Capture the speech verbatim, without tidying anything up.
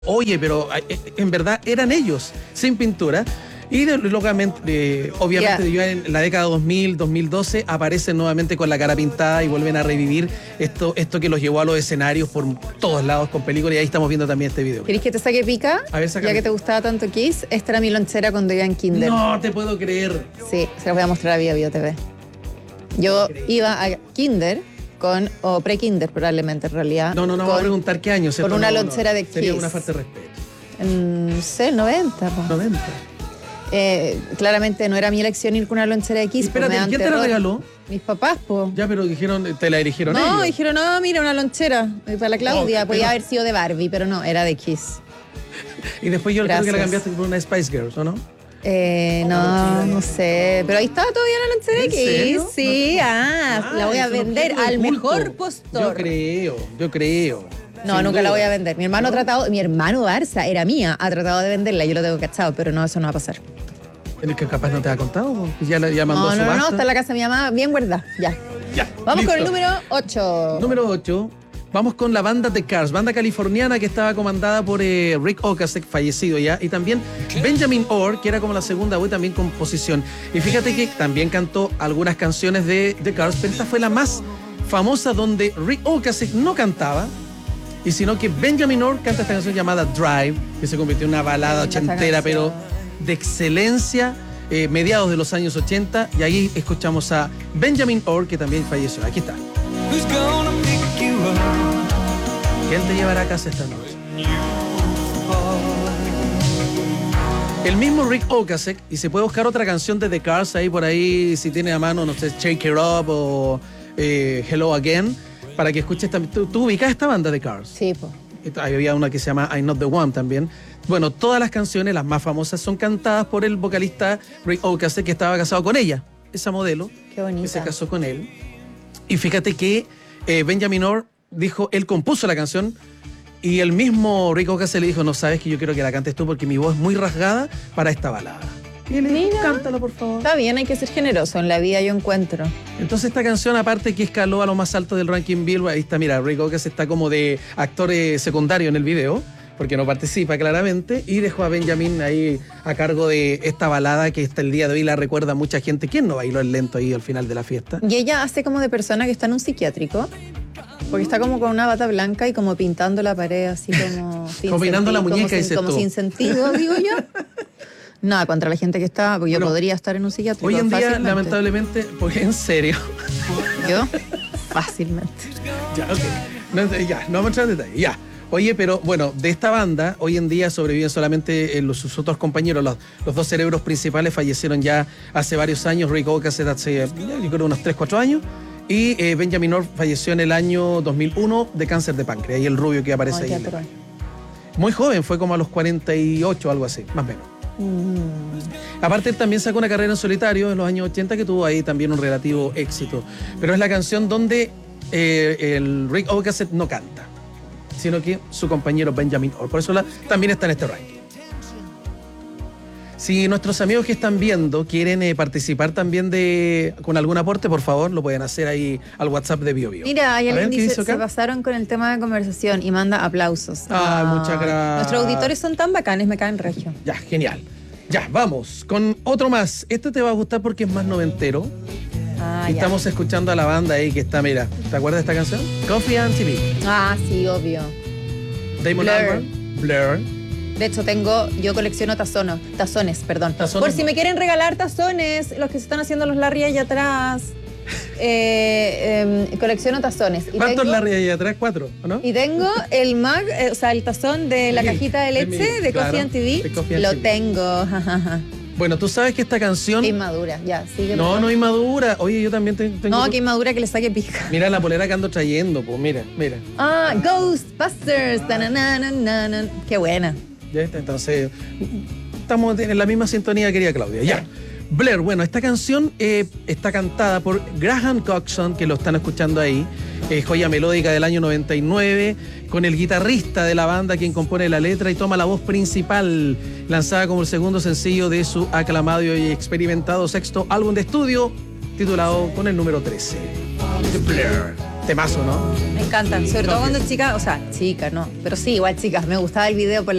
Oye, pero eh, en verdad eran ellos, sin pintura. Y de- locamente, eh, obviamente Yeah. ya en la década dos mil, dos mil doce aparecen nuevamente con la cara pintada y vuelven a revivir esto, esto que los llevó a los escenarios por todos lados con películas, y ahí estamos viendo también este video. ¿Querés que te saque pica? A ver, sácame. Ya que te gustaba tanto Kiss, esta era mi lonchera cuando iba en kinder. No te puedo creer. Sí, se las voy a mostrar a Bio Bio T V. Yo iba a kinder con, o pre-kinder probablemente en realidad. No, no, no, con, vamos a preguntar qué año. ¿cierto? con una No, no, lonchera de Sería Kiss. una falta de respeto. En, no sé, noventa. po. noventa. Eh, claramente no era mi elección ir con una lonchera de Kiss. Espérate, pues me dan ¿quién te la terror. regaló? Mis papás, po. Ya, pero dijeron, te la dirigieron No, ellos. dijeron, no, mira, una lonchera eh, para la Claudia. Oh, Podía pero- haber sido de Barbie, pero no, era de Kiss. Y después yo creo que la Gracias. cambiaste por una Spice Girls, ¿o no? Eh, no, no sé. Pero ahí estaba todavía la lonchera de ¿En Kiss. serio? Sí, ah, la voy a es un vender objeto de al culto. mejor postor. Yo creo, yo creo. No, Sin nunca la duda. voy a vender. Mi hermano ha tratado, mi hermano Barça era mía, ha tratado de venderla, yo lo tengo cachado, pero no, eso no va a pasar. El que capaz no te ha contado, po. Ya, la- ya mandó No, su no, no, no, basta. está en la casa de mi mamá, bien guardada, ya. Ya, Vamos listo. con el número ocho. Número ocho. Vamos con la banda The Cars, banda californiana que estaba comandada por eh, Rick Ocasek, fallecido ya, y también Benjamin Orr, que era como la segunda voz, también composición. Y fíjate que también cantó algunas canciones de The Cars, pero esta fue la más famosa donde Rick Ocasek no cantaba, y sino que Benjamin Orr canta esta canción llamada Drive, que se convirtió en una balada Linda esta ochentera, canción. pero de excelencia, eh, mediados de los años ochenta, y ahí escuchamos a Benjamin Orr, que también falleció. Aquí está. Who's gonna pick you up? ¿Quién te llevará a casa esta noche? El mismo Rick Ocasek, y se puede buscar otra canción de The Cars ahí por ahí, si tiene a mano, no sé, Shake It Up o eh, Hello Again, para que escuches también. ¿Tú, tú ubicas esta banda The Cars? Sí, po. Ahí había una que se llama I'm Not The One también. Bueno, todas las canciones, las más famosas, son cantadas por el vocalista Rick Ocasek, que estaba casado con ella, esa modelo, Qué bonita. que se casó con él. Y fíjate que eh, Benjamin Orr dijo, él compuso la canción, y el mismo Rick Ocasek le dijo, no sabes que yo quiero que la cantes tú porque mi voz es muy rasgada para esta balada. Y él le dijo, Mira. cántala por favor. Está bien, hay que ser generoso en la vida, yo encuentro. Entonces esta canción, aparte que escaló a lo más alto del ranking Billboard, ahí está, mira, Rick Ocasek está como de actor eh, secundario en el video, porque no participa claramente, y dejó a Benjamin ahí a cargo de esta balada que hasta el día de hoy la recuerda mucha gente. ¿Quién no bailó el lento ahí al final de la fiesta? Y ella hace como de persona que está en un psiquiátrico, porque está como con una bata blanca y como pintando la pared, así como... sin Como peinando la sentido, muñeca, como sin, dices como tú. sin sentido, digo yo. Nada, contra la gente que está, porque yo Bueno, podría estar en un psiquiátrico Hoy en día, fácilmente. lamentablemente, pues en serio. Yo, fácilmente. Ya, ok. No, ya, no vamos a entrar en detalle. Ya. Oye, pero bueno, de esta banda, hoy en día sobreviven solamente eh, los, sus otros compañeros. Los, los dos cerebros principales fallecieron ya hace varios años. Rick Ocasek hace, ya, yo creo, unos tres, cuatro años. Y eh, Benjamin Orr falleció en el año dos mil uno de cáncer de páncreas. Y el rubio que aparece Ay, ahí. qué en la- atroz. Muy joven, fue como a los cuarenta y ocho, algo así, más o menos. Mm. Aparte, él también sacó una carrera en solitario en los años ochenta que tuvo ahí también un relativo éxito. Pero es la canción donde eh, el Rick Ocasek no canta, sino que su compañero Benjamin Orr. Por eso la- también está en este ranking. Si nuestros amigos que están viendo quieren eh, participar también de con algún aporte, por favor, lo pueden hacer ahí al WhatsApp de Bio Bio. Mira, hay A ver, alguien ¿qué dice, dice acá? se pasaron con el tema de conversación y manda aplausos. Ay, muchas gracias. Nuestros auditores son tan bacanes, me caen regio. Ya, genial. Ya, vamos con otro más. Este te va a gustar porque es más noventero. Ah, Y ya. estamos escuchando a la banda ahí que está, mira, ¿te acuerdas de esta canción? Coffee and T V. Ah, sí, obvio. Damon Blur. Albarn, Blur. De hecho, tengo, yo colecciono tazonos, tazones, perdón. Tazones. Por si me quieren regalar tazones, los que se están haciendo los Larry allá atrás. Eh, eh, colecciono tazones. Y ¿Cuántos tengo, Larry hay atrás? ¿Cuatro? ¿O no? Y tengo el mag, eh, o sea, el tazón de la Sí, cajita de de leche mi- de claro, Coffee and T V. de Coffee and Lo T V. tengo, jajaja. Bueno, tú sabes que esta canción... Qué inmadura, ya, sigue. No, perdón. no es inmadura. Oye, yo también te- tengo... No, qué inmadura que le saque pija. Mira la polera que ando trayendo, pues mira, mira. Ah, Ghostbusters. tananana. Qué buena. ¿Ya? Entonces, estamos en la misma sintonía, querida Claudia. Ya. Blair, bueno, esta canción eh, está cantada por Graham Coxon, que lo están escuchando ahí, eh, joya melódica del año noventa y nueve, con el guitarrista de la banda quien compone la letra y toma la voz principal, lanzada como el segundo sencillo de su aclamado y experimentado sexto álbum de estudio, titulado con el número trece. The Blair. Temazo, ¿no? Me encantan, sobre todo Toque. cuando chica, o sea, chica, no, pero sí, igual chicas, me gustaba el video por